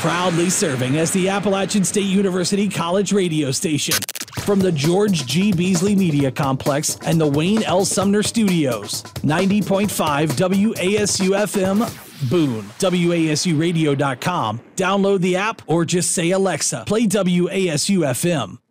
Proudly serving as the Appalachian State University College radio station. From the George G. Beasley Media Complex and the Wayne L. Sumner Studios. 90.5 WASU-FM, Boone. WASUradio.com. Download the app or just say, Alexa, play WASU-FM.